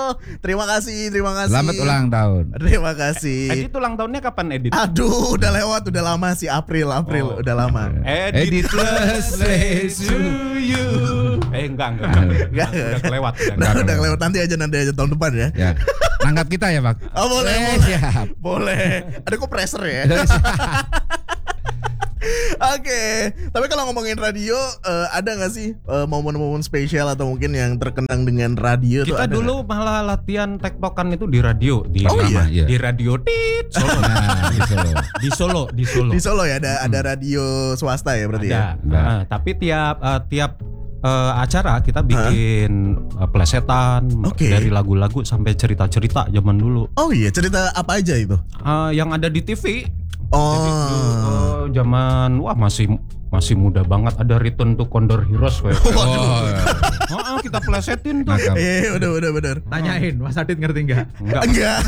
Terima kasih. Selamat ulang tahun. Terima kasih. Edit ulang tahunnya kapan Edit? Aduh, udah lewat, udah lama sih April, udah lama. Edit plus to you. Enggak. Udah kelewat. Udah kelewat, nanti aja tahun depan ya. Ya. Tangkap kita ya, Pak. Oh, boleh. Siap. Boleh. Ada kompresor ya. Oke, tapi kalau ngomongin radio, ada nggak sih momen-momen spesial atau mungkin yang terkenang dengan radio? Kita tuh dulu malah latihan tektokan itu di radio, di iya. di radio Solo. Nah, di Solo. Di Solo ya, ada radio swasta ya berarti ya. Tapi tiap acara kita bikin plesetan dari lagu-lagu sampai cerita-cerita zaman dulu. Oh iya, cerita apa aja itu? Yang ada di TV. Oh, zaman masih muda banget, ada Return to Condor Heroes kayak. Kita plesetin tuh. Udah bener. Tanyain, Mas Adit ngerti enggak? Enggak.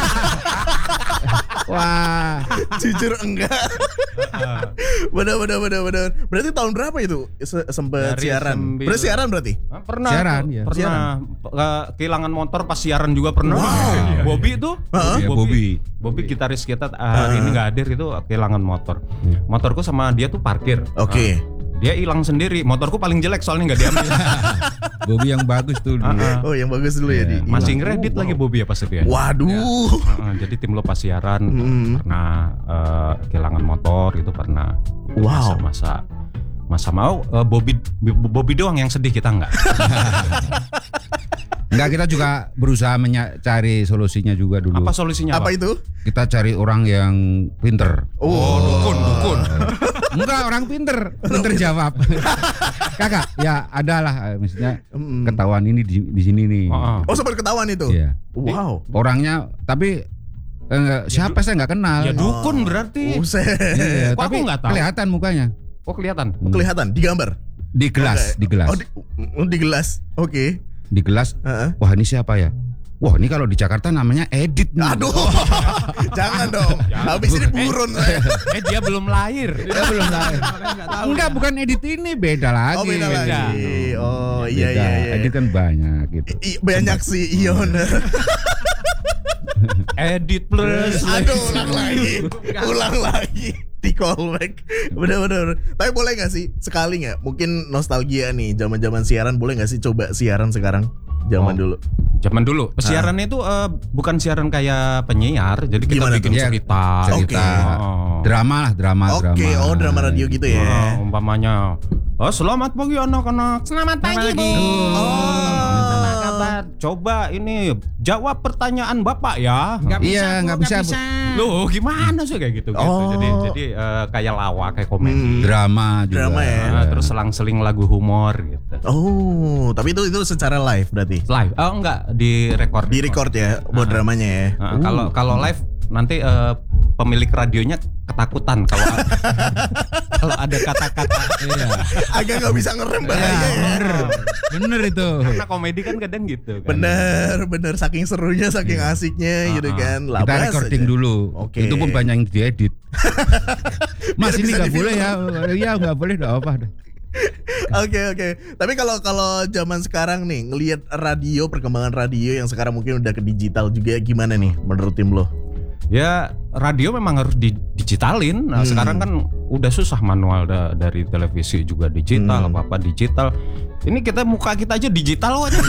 Wah, jujur enggak. Bener. Berarti tahun berapa itu sempet siaran? Berarti siaran berarti? Pernah. Siaran, ya. Pernah. Kehilangan motor pas siaran juga pernah. Wow. Bobby tuh. Bobby gitaris kita hari ini nggak hadir, itu kehilangan motor. Motorku sama dia tuh parkir. Oke. Dia hilang sendiri. Motorku paling jelek soalnya nggak diambil. Bobby yang bagus tuh dulu. Oh, yang bagus dulu ya. Masih ngeredit lagi Bobby ya pas itu ya. Waduh. Jadi tim lo pas siaran pernah kehilangan motor itu pernah. Wow. Masa mau Bobby doang yang sedih, kita enggak. Enggak, kita juga berusaha mencari solusinya juga dulu. Apa solusinya? Apa itu? Kita cari orang yang pinter. Dukun. Enggak, orang pinter jawab. Kakak, ya adalah maksudnya ketahuan ini di sini nih. Oh, sempat ketahuan itu. Iya. Wow. Orangnya tapi siapa saya nggak kenal. Ya dukun berarti. Buset. Iya, Kok tapi aku nggak tahu? kelihatan mukanya. Oh, kelihatan. Kelihatan di gambar. Di gelas, di gelas. Oh, di gelas. Oke. Di gelas. Wah, ini siapa ya? Wah, ini kalau di Jakarta namanya Edit. Aduh. Jangan dong. Habis ini burun saya. Dia belum lahir. Enggak, bukan Edit ini, beda lagi. Oh, beda lagi. Oh, iya. Edit kan banyak gitu. Banyak sih, iya bener. Edit plus. Aduh, ulang lagi. Di callback. Bener. Tapi boleh gak sih sekali gak? Mungkin nostalgia nih, zaman-zaman siaran, boleh gak sih coba siaran sekarang? Zaman dulu. Siarannya itu bukan siaran kayak penyiar. Jadi kita gimana bikin cerita. Drama. Oke, drama radio gitu ya. Umpamanya, selamat pagi anak-anak. Selamat pagi, Bu. Kabar. Coba ini jawab pertanyaan Bapak ya. Nggak bisa. Loh, gimana sih kayak gitu. Jadi kayak lawak, kayak komedi. Drama juga. Drama ya. Terus selang-seling lagu humor gitu. Oh, tapi itu secara live berarti. Live? Oh enggak, di record ya buat dramanya ya. Kalau live nanti pemilik radionya ketakutan kalau kalau ada kata-kata agak nggak bisa ngerem bahaya. Bener itu. Karena komedi kan kadang gitu kan. Bener saking serunya, saking asiknya gitu kan. Kita recording dulu. Oke. Itu pun banyak yang diedit. Mas, ini nggak boleh ya? Ya nggak boleh, nggak apa. Oke. Tapi kalau zaman sekarang nih ngelihat radio, perkembangan radio yang sekarang mungkin udah ke digital juga, gimana nih menurut tim lo? Ya, radio memang harus digitalin. Nah, sekarang kan udah susah manual dari televisi juga digital, apa digital. Ini muka kita aja digital aja.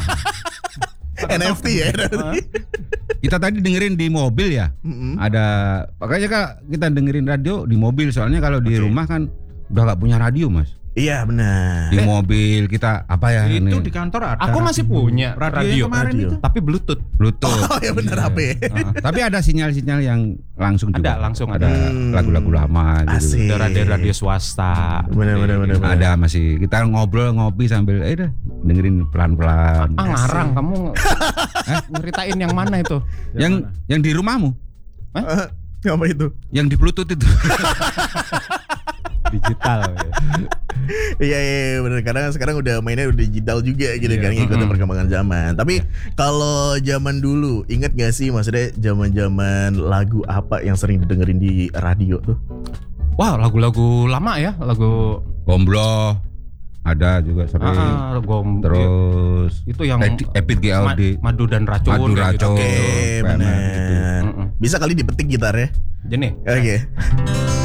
NFT ya. Kita tadi dengerin di mobil ya. Ada, makanya Kak, kita dengerin radio di mobil, soalnya kalau di rumah kan udah gak punya radio, Mas. Iya benar. Di mobil kita apa ya? Itu ini? di kantor ada. Aku masih punya radio kemarin itu. tapi Bluetooth. Oh ya benar, HP. Tapi ada sinyal-sinyal yang langsung juga. Ada lagu-lagu lama gitu. Asik. Ada radio swasta. Benar. Ada masih kita ngobrol ngopi sambil dengerin pelan-pelan. Ngarang kamu. Nyeritain yang mana itu? Yang di rumahmu? Apa itu? Yang di Bluetooth itu. Digital. Iya benar. Kadang sekarang udah mainnya udah digital juga gitu kan, ngikutin perkembangan zaman. Tapi kalau zaman dulu, inget gak sih maksudnya zaman-zaman lagu apa yang sering didengerin di radio tuh? Wah, lagu-lagu lama ya, lagu Gombloh. Ada juga sering. Terus itu yang Epit GAOD. Madu dan racun. Madu racun. Oke, benar. Bisa kali dipetik gitarnya. Jadi. Oke.